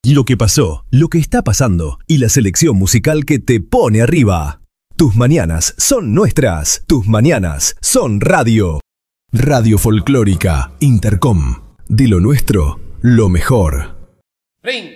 Lo que pasó, lo que está pasando y la selección musical que te pone arriba. Tus mañanas son nuestras. Tus mañanas son radio. Radio Folclórica Intercom. De lo nuestro, lo mejor. 30.